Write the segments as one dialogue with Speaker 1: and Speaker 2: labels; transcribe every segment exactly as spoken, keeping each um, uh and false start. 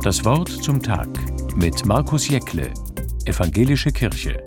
Speaker 1: Das Wort zum Tag mit Markus Jäckle, Evangelische Kirche.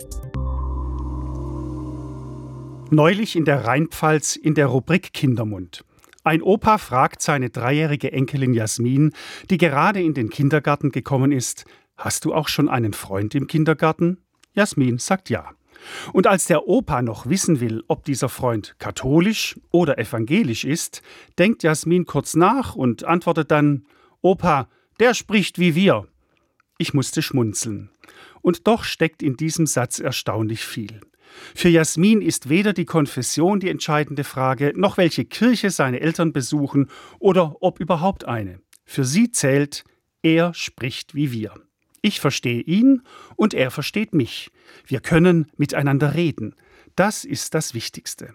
Speaker 2: Neulich in der Rheinpfalz in der Rubrik Kindermund. Ein Opa fragt seine dreijährige Enkelin Jasmin, die gerade in den Kindergarten gekommen ist: Hast du auch schon einen Freund im Kindergarten? Jasmin sagt ja. Und als der Opa noch wissen will, ob dieser Freund katholisch oder evangelisch ist, denkt Jasmin kurz nach und antwortet dann: Opa, der spricht wie wir. Ich musste schmunzeln. Und doch steckt in diesem Satz erstaunlich viel. Für Jasmin ist weder die Konfession die entscheidende Frage, noch welche Kirche seine Eltern besuchen oder ob überhaupt eine. Für sie zählt: Er spricht wie wir. Ich verstehe ihn und er versteht mich. Wir können miteinander reden. Das ist das Wichtigste.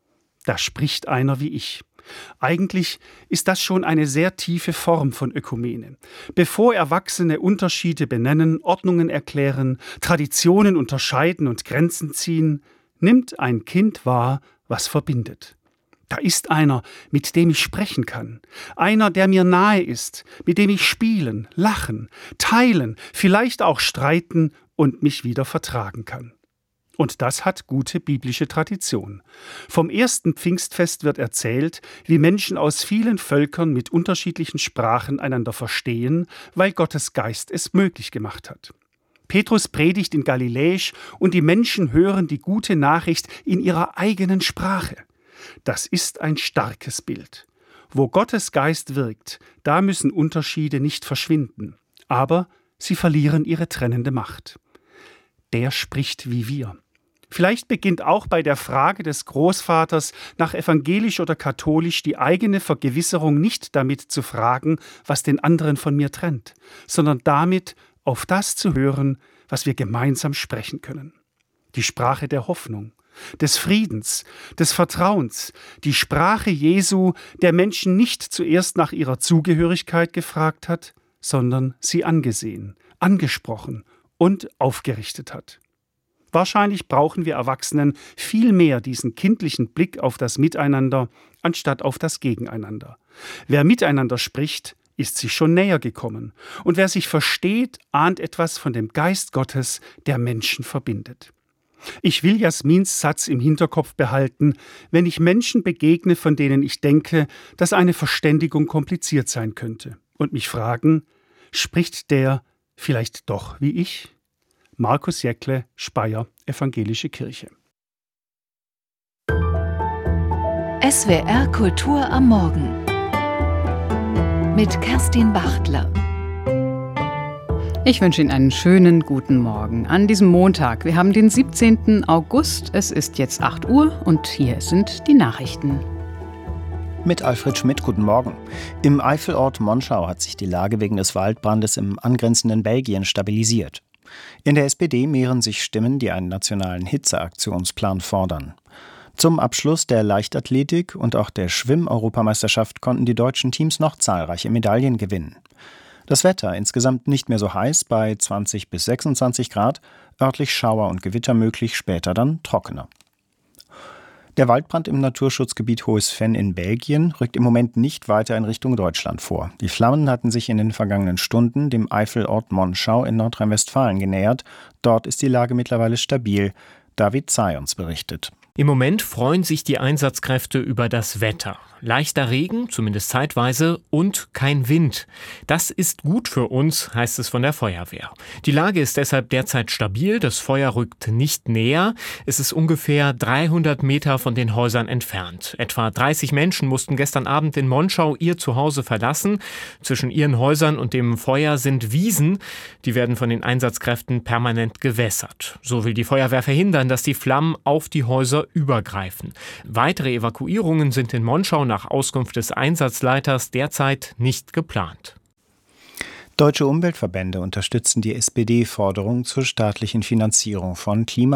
Speaker 2: Da spricht einer wie ich. Eigentlich ist das schon eine sehr tiefe Form von Ökumene. Bevor Erwachsene Unterschiede benennen, Ordnungen erklären, Traditionen unterscheiden und Grenzen ziehen, nimmt ein Kind wahr, was verbindet. Da ist einer, mit dem ich sprechen kann. Einer, der mir nahe ist, mit dem ich spielen, lachen, teilen, vielleicht auch streiten und mich wieder vertragen kann. Und das hat gute biblische Tradition. Vom ersten Pfingstfest wird erzählt, wie Menschen aus vielen Völkern mit unterschiedlichen Sprachen einander verstehen, weil Gottes Geist es möglich gemacht hat. Petrus predigt in Galiläisch und die Menschen hören die gute Nachricht in ihrer eigenen Sprache. Das ist ein starkes Bild. Wo Gottes Geist wirkt, da müssen Unterschiede nicht verschwinden, aber sie verlieren ihre trennende Macht. Der spricht wie wir. Vielleicht beginnt auch bei der Frage des Großvaters nach evangelisch oder katholisch die eigene Vergewisserung nicht damit zu fragen, was den anderen von mir trennt, sondern damit, auf das zu hören, was wir gemeinsam sprechen können. Die Sprache der Hoffnung, des Friedens, des Vertrauens, die Sprache Jesu, der Menschen nicht zuerst nach ihrer Zugehörigkeit gefragt hat, sondern sie angesehen, angesprochen und aufgerichtet hat. Wahrscheinlich brauchen wir Erwachsenen viel mehr diesen kindlichen Blick auf das Miteinander, anstatt auf das Gegeneinander. Wer miteinander spricht, ist sich schon näher gekommen. Und wer sich versteht, ahnt etwas von dem Geist Gottes, der Menschen verbindet. Ich will Jasmins Satz im Hinterkopf behalten, wenn ich Menschen begegne, von denen ich denke, dass eine Verständigung kompliziert sein könnte. Und mich fragen: Spricht der vielleicht doch wie ich? Markus Jäckle, Speyer, Evangelische Kirche.
Speaker 3: S W R Kultur am Morgen mit Kerstin Bachtler.
Speaker 4: Ich wünsche Ihnen einen schönen guten Morgen an diesem Montag. Wir haben den siebzehnten August, es ist jetzt acht Uhr und hier sind die Nachrichten.
Speaker 5: Mit Alfred Schmidt, guten Morgen. Im Eifelort Monschau hat sich die Lage wegen des Waldbrandes im angrenzenden Belgien stabilisiert. In der S P D mehren sich Stimmen, die einen nationalen Hitzeaktionsplan fordern. Zum Abschluss der Leichtathletik und auch der Schwimm-Europameisterschaft konnten die deutschen Teams noch zahlreiche Medaillen gewinnen. Das Wetter insgesamt nicht mehr so heiß, bei zwanzig bis sechsundzwanzig Grad, örtlich Schauer und Gewitter möglich, später dann trockener. Der Waldbrand im Naturschutzgebiet Hohes Venn in Belgien rückt im Moment nicht weiter in Richtung Deutschland vor. Die Flammen hatten sich in den vergangenen Stunden dem Eifelort Monschau in Nordrhein-Westfalen genähert. Dort ist die Lage mittlerweile stabil. David Zayons berichtet.
Speaker 6: Im Moment freuen sich die Einsatzkräfte über das Wetter. Leichter Regen, zumindest zeitweise, und kein Wind. Das ist gut für uns, heißt es von der Feuerwehr. Die Lage ist deshalb derzeit stabil, das Feuer rückt nicht näher. Es ist ungefähr dreihundert Meter von den Häusern entfernt. Etwa dreißig Menschen mussten gestern Abend in Monschau ihr Zuhause verlassen. Zwischen ihren Häusern und dem Feuer sind Wiesen. Die werden von den Einsatzkräften permanent gewässert. So will die Feuerwehr verhindern, dass die Flammen auf die Häuser übergreifen. Weitere Evakuierungen sind in Monschau nach Auskunft des Einsatzleiters derzeit nicht geplant.
Speaker 5: Deutsche Umweltverbände unterstützen die S P D-Forderung zur staatlichen Finanzierung von Klima